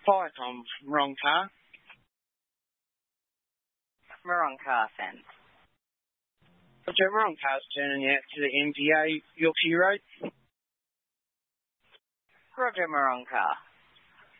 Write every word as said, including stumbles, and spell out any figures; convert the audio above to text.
Hi, Tom. Wrong car. Wrong car, thanks. Roger, wrong car's turning out to the M V A Yorkshire Road. Roger, wrong car.